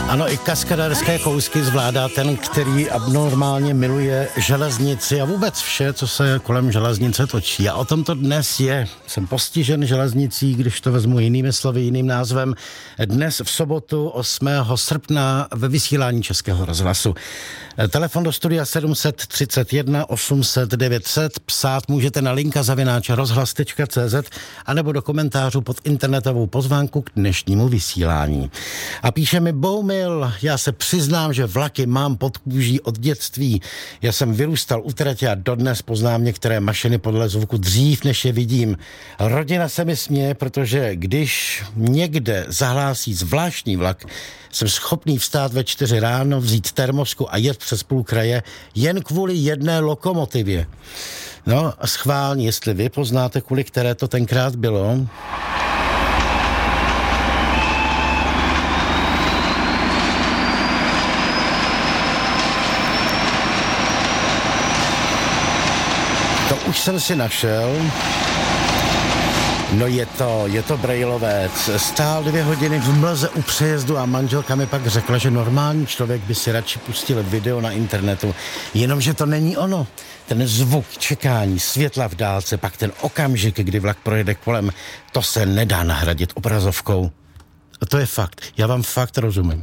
Ano, i kaskadérské kousky zvládá ten, který abnormálně miluje železnici a vůbec vše, co se kolem železnice točí. A o tom to dnes je. Jsem postižen železnicí, když to vezmu jinými slovy, jiným názvem. Dnes v sobotu 8. srpna ve vysílání Českého rozhlasu. Telefon do studia 731 800 900. Psát můžete na linka@rozhlas.cz anebo do komentářů pod internetovou pozvánku k dnešnímu vysílání. A píše mi Boumil, já se přiznám, že vlaky mám pod kůží od dětství. Já jsem vyrůstal u tratě a dodnes poznám některé mašiny podle zvuku dřív, než je vidím. Rodina se mi směje, protože když někde zahlásí zvláštní vlak, jsem schopný vstát ve 4 ráno, vzít termosku a jet přes půl kraje jen kvůli jedné lokomotivě. No a schválně, jestli vy poznáte, kvůli které to tenkrát bylo. To už jsem si našel. No je to brejlovec. Stál 2 hodiny v mlze u přejezdu a manželka mi pak řekla, že normální člověk by si radši pustil video na internetu. Jenomže to není ono. Ten zvuk čekání, světla v dálce, pak ten okamžik, kdy vlak projede kolem, to se nedá nahradit obrazovkou. A to je fakt. Já vám fakt rozumím.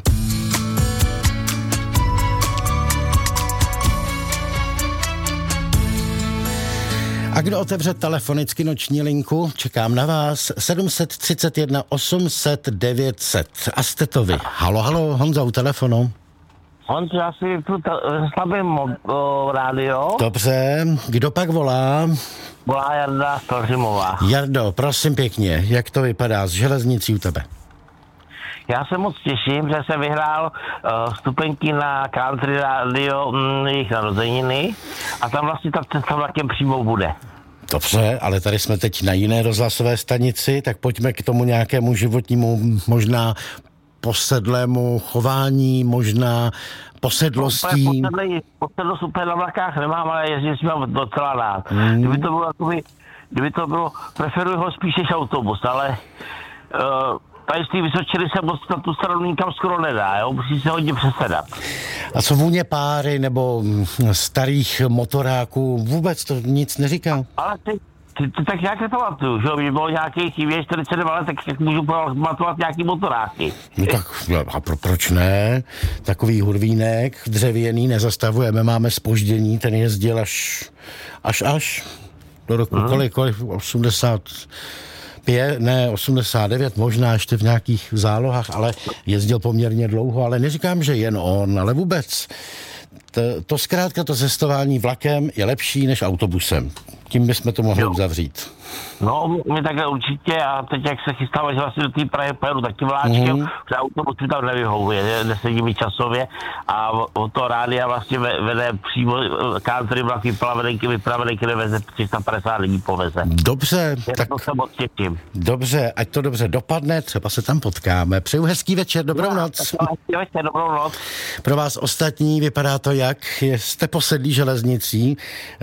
A kdo otevře telefonicky noční linku, čekám na vás. 731 800 900. A jste to vy. Halo, Honza u telefonu. Honzo, já si tu stavím rádio. Dobře, kdo pak volá? Volá Jarda Stořimová. Jardo, prosím pěkně, jak to vypadá s železnicí u tebe? Já se moc těším, že jsem vyhrál vstupenky na Country Radio jejich narozeniny a tam vlastně ta cesta vlakem přímo bude. Dobře, ale tady jsme teď na jiné rozhlasové stanici, tak pojďme k tomu nějakému životnímu, možná posedlému chování, možná posedlostí. Posedlost úplně na vlakách nemám, ale jezdím s ním docela rád. Kdyby to bylo, preferuji ho spíš než autobus, ale tady z té Vysočiny se moc na tu stranu nikam skoro nedá, jo? Musí se hodně přesedat. A co vůně páry nebo starých motoráků, vůbec to nic neříká? Ale ty tak nějak nepamatuju, že by bylo nějakých 42 let, tak můžu pamatovat nějaký motoráky. No tak, a proč ne? Takový hurvínek dřevěný nezastavujeme, máme zpoždění, ten jezdil až do roku kolik 89, možná ještě v nějakých zálohách, ale jezdil poměrně dlouho, ale neříkám, že jen on, ale vůbec. To zkrátka to cestování vlakem je lepší než autobusem. Tím bychom to mohli uzavřít. No, my takhle určitě a teď jak se chystáme, že vlastně do té Prahy pojedu taky vláčkem, že autobus mi tam nevyhovuje, nesedí mi časově a od toho rádia vlastně vede přímo country vlak vypravený, veze 350 lidí poveze. Dobře, tak to se moc těším. Dobře, ať to dobře dopadne, třeba se tam potkáme. Přeju hezký večer, dobrou noc. Hezký večer, dobrou noc. Pro vás ostatní vypadá to jak? Jste posedlí železnicí,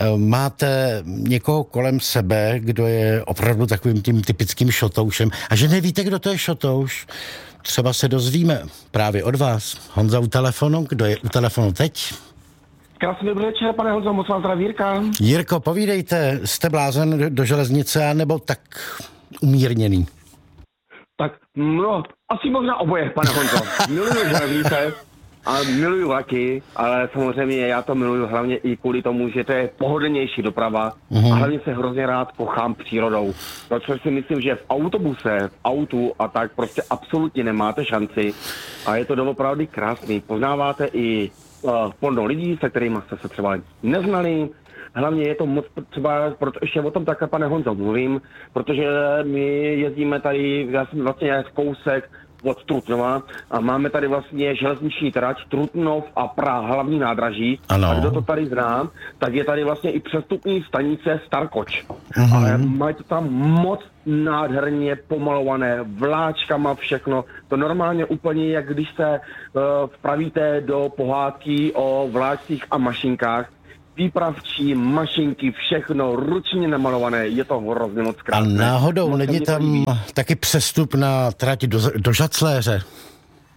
máte někoho kolem sebe, kdo je opravdu takovým tím typickým šotoušem. A že nevíte, kdo to je šotouš, třeba se dozvíme právě od vás. Honza u telefonu, kdo je u telefonu teď? Krásný dobrý večer, pane Honzo, moc vám zdraví Jirka. Jirko, povídejte, jste blázen do železnice, nebo tak umírněný? Tak, no, asi možná oboje, pane Honzo. Miluju železnice a miluju vlaky, ale samozřejmě já to miluju hlavně i kvůli tomu, že to je pohodlnější doprava a hlavně se hrozně rád kochám přírodou. Protože si myslím, že v autobuse, v autu a tak prostě absolutně nemáte šanci a je to doopravdy krásný. Poznáváte i plno lidí, se kterými jste se třeba neznali. Hlavně je to moc třeba, proto ještě o tom takhle, pane Honzo, mluvím, protože my jezdíme tady, já jsem vlastně kousek od Trutnova a máme tady vlastně železniční trať Trutnov a Praha, hlavní nádraží. Ano. A kdo to tady zná, tak je tady vlastně i přestupní stanice Starkoč. Ale mají to tam moc nádherně pomalované, vláčkama všechno. To normálně úplně, jak když se vpravíte do pohádky o vláčcích a mašinkách, výpravčí, mašinky, všechno ručně namalované, je to hrozně moc krásné. A náhodou není tam taky přestup na trať do Žacléře?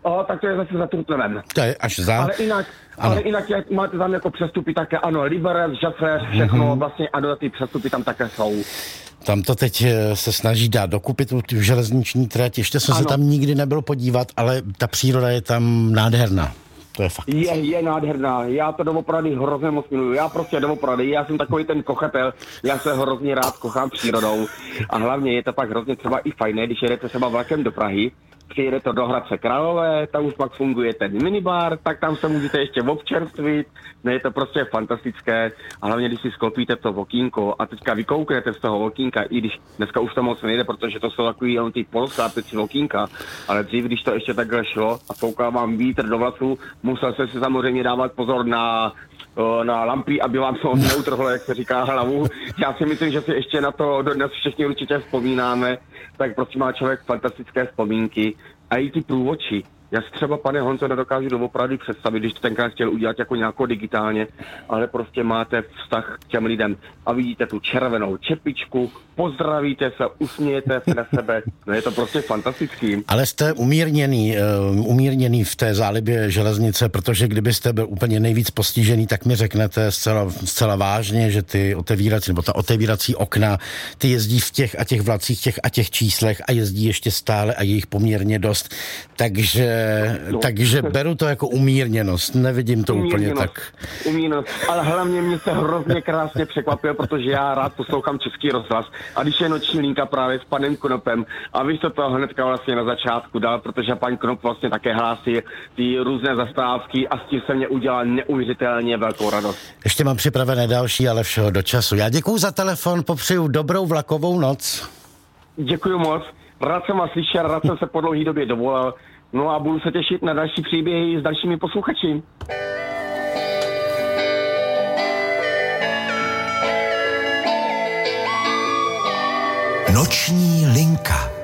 tak to je zase za Trutnovem. To je až za... Ale jinak máte tam jako přestupy také, ano, Liberec, Žafřeš, všechno, vlastně ano, ty přestupy tam také jsou. Tam to teď se snaží dát dokupit tu železniční trať, ještě jsem se tam nikdy nebyl podívat, ale ta příroda je tam nádherná. To je fakt. Je nádherná, já to doopravdy hrozně moc miluju, já prostě doopravdy, já jsem takový ten kochatel, já se hrozně rád kochám přírodou a hlavně je to pak hrozně třeba i fajné, když jedete třeba vlakem do Prahy, přijedete do Hradce Králové, tam už pak funguje ten minibar, tak tam se můžete ještě občerstvit, ne, je to prostě fantastické a hlavně, když si sklopíte to okýnko a teďka vykouknete z toho okýnka, i když dneska už to moc nejde, protože to jsou takový jenom ty poloskápeci okýnka, ale dřív, když to ještě takhle šlo a foukal vám vítr do vlasů, musel se si samozřejmě dávat pozor na lampy, aby vám to neutrhlo, jak se říká, hlavu. Já si myslím, že si ještě na to dodnes všichni určitě vzpomínáme, tak prostě má člověk fantastické vzpomínky a i ty průvodčí. Já si třeba, pane Honzo, nedokážu doopravdy představit, když to tenkrát chtěl udělat jako nějakou digitálně, ale prostě máte vztah k těm lidem a vidíte tu červenou čepičku, pozdravíte se, usmějete se na sebe, no je to prostě fantastický. Ale jste umírněný v té zálibě železnice, protože kdybyste byl úplně nejvíc postižený, tak mi řeknete zcela vážně, že ta otevírací okna, ty jezdí v těch a těch vlacích, těch a těch číslech a jezdí ještě stále a je jich poměrně dost, takže beru to jako umírněnost, nevidím to úplně tak. Umírněnost, ale hlavně mě se hrozně krásně překvapil, protože já rád poslouchám Český rozhlas a když je noční linka právě s panem Knopem a vy jste to hnedka vlastně na začátku dal, protože pan Knop vlastně také hlásí ty různé zastávky a s tím se mě udělal neuvěřitelně velkou radost. Ještě mám připravené další, ale všeho do času. Já děkuju za telefon, popřeju dobrou vlakovou noc. Děkuju moc, rád jsem vás slyšel, rád jsem se po dlouhé době dovolal, no a budu se těšit na další příběhy s dalšími posluchači. Noční linka.